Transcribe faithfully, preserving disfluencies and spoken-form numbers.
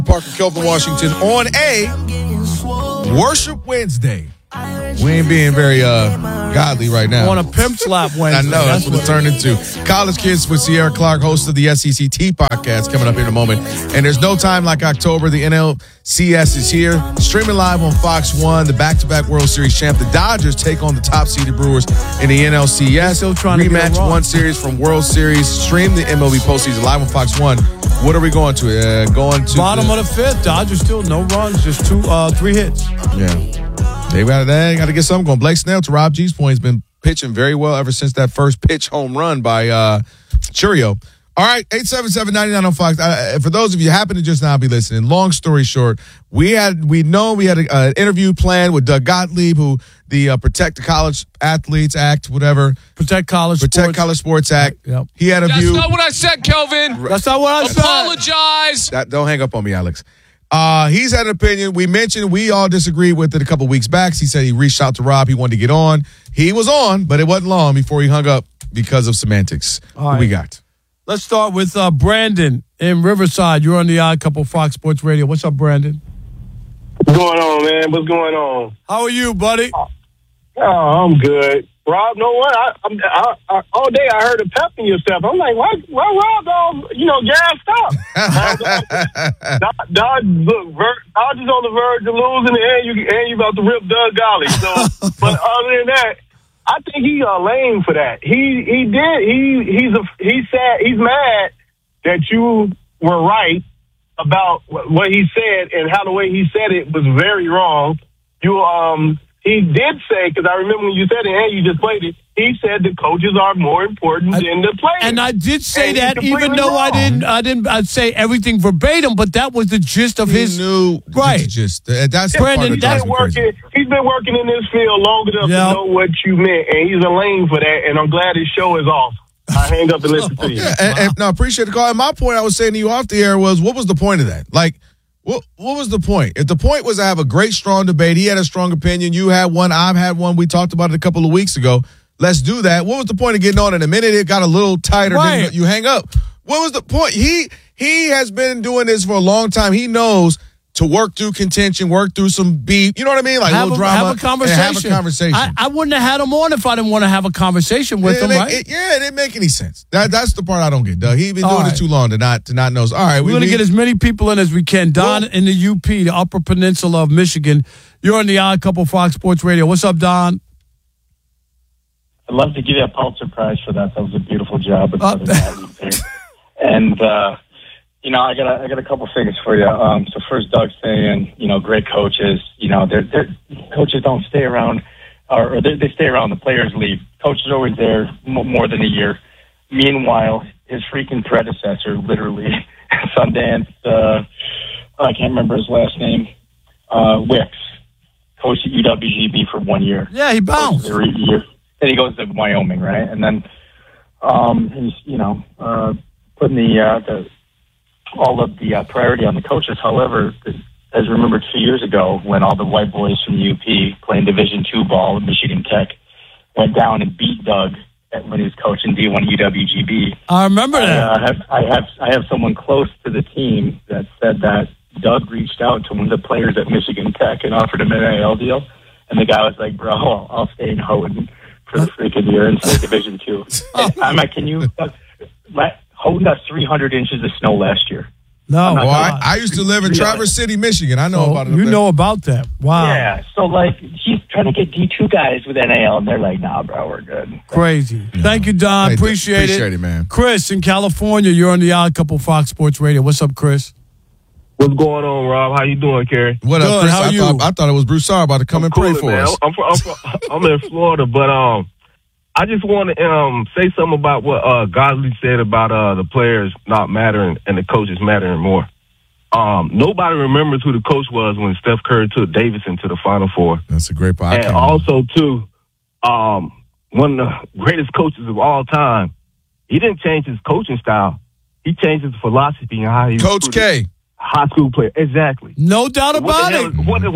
Parker, Kelvin Washington on a Worship Wednesday. We ain't being very uh, godly right now. On a pimp slap Wednesday. I know, that's, that's what it turned into. College Kids with Sierra Clark, host of the S E C T podcast, coming up in a moment. And there's no time like October. The N L C S is here. Streaming live on Fox one, the back-to-back World Series champ. The Dodgers take on the top-seeded Brewers in the N L C S. Still trying Rematch to one series from World Series. Stream the M L B postseason live on Fox one. What are we going to? Uh, going to Bottom the, of the fifth. Dodgers still no runs, just two, uh, three hits. Yeah. They got they got to get something going. Blake Snell, to Rob G's point, has been pitching very well ever since that first pitch home run by uh, Churio. All right, eight seven seven, nine nine on Fox. Uh, for those of you who happen to just now be listening, long story short, we had we know we had an uh, interview planned with Doug Gottlieb, who the uh, Protect the College Athletes Act, whatever. Protect College Protect Sports. College Sports Act. Yep. He had a That's view. That's not what I said, Kelvin. That's not what I said. Apologize. That, don't hang up on me, Alex. Uh, he's had an opinion. We mentioned we all disagreed with it a couple weeks back. He said he reached out to Rob. He wanted to get on. He was on, but it wasn't long before he hung up because of semantics. All Who right. we got? Let's start with uh, Brandon in Riverside. You're on the Odd Couple Fox Sports Radio. What's up, Brandon? What's going on, man? What's going on? How are you, buddy? Oh, I'm good. Rob, know what? I, I, I, all day I heard a pep in yourself. I'm like, why, why Rob, all, you know, gassed up? Dodge, Dodge, look, Ver, Dodge is on the verge of losing, and you, and you about to rip Doug Golly. So, but other than that, I think he uh, lame for that. He he did. He he's a he said he's mad that you were right about what he said and how the way he said it was very wrong. You um. He did say, because I remember when you said it and you just played it, he said the coaches are more important I, than the players. And I did say and that, even though wrong. I didn't, I didn't I'd say everything verbatim, but that was the gist of He his. knew right. the gist. Uh, That's Brandon, the part that He's been, drives me working, crazy. he's been working in this field long enough Yep. to know what you meant, and he's a lame for that, and I'm glad his show is off. I hang up and listen to you. Yeah, and, and, no, I appreciate the call. And my point I was saying to you off the air was, what was the point of that? Like, What what was the point? If the point was to have a great, strong debate, he had a strong opinion, you had one, I've had one, we talked about it a couple of weeks ago. Let's do that. What was the point of getting on in a minute? It got a little tighter. Right. Then you hang up. What was the point? He he has been doing this for a long time. He knows to work through contention, work through some beef. You know what I mean? Like have a little a, drama. have a conversation. And have a conversation. I, I wouldn't have had him on if I didn't want to have a conversation with it him, make, right? It, yeah, it didn't make any sense. That that's the part I don't get, Doug. He's been All doing right. it too long to not to not know. All right, We're we going to we- get as many people in as we can. Don Well- in the U P, the Upper Peninsula of Michigan. You're on the Odd Couple Fox Sports Radio. What's up, Don? I'd love to give you a Pulitzer Prize for that. That was a beautiful job. Uh, and, uh, you know, I got a, I got a couple things for you. Um, so first, Doug's saying, you know, great coaches, you know, they're, they're coaches don't stay around, or, or they, they stay around. The players leave. Coach is always there m- more than a year. Meanwhile, his freaking predecessor, literally, Sundance, uh, I can't remember his last name, uh, Wicks, coached at U W G B for one year. Yeah, he bounced. Every year. Then he goes to Wyoming, right? And then um, he's, you know, uh, putting the, uh, the all of the uh, priority on the coaches. However, as remember two years ago when all the white boys from U P playing Division two ball at Michigan Tech went down and beat Doug at, when he was coaching D one U W G B. I remember I, that. uh, have, I have I have someone close to the team that said that Doug reached out to one of the players at Michigan Tech and offered him an N I L deal, and the guy was like, "Bro, I'll, I'll stay in Houghton for the freaking year and stay Division two." And I'm like, "Can you?" Uh, let, Houghton got three hundred inches of snow last year. No, Well, wow. I, I used to live in Traverse City, Michigan. I know So about it. you know about that. Wow. Yeah, so like he's trying to get D two guys with N I L, and they're like, "Nah, bro, we're good." Crazy. Thank you, Don. Hey, appreciate, appreciate it, man. Chris in California, you're on the Odd Couple Fox Sports Radio. What's up, Chris? What's going on, Rob? How you doing, Kerry? What up, Good, Chris? how I you? thought I thought it was Broussard about to come and pray Coolin', for man. us. I'm, from, I'm, from, I'm in Florida, but um, I just want to um say something about what uh Godley said about uh the players not mattering and the coaches mattering more. Um, nobody remembers who the coach was when Steph Curry took Davidson to the Final Four. That's a great point. And also, too, um, one of the greatest coaches of all time, he didn't change his coaching style. He changed his philosophy and how he Coach recruited K. high school player. Exactly. No doubt What the about hell it. is- what-